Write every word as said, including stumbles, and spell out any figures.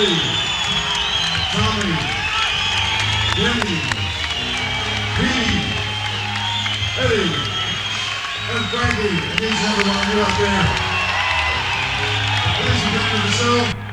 Marty, Tommy, Jimmy, Pete, Eddie, and Frankie. And these everyone you out there. Ladies and gentlemen of the show.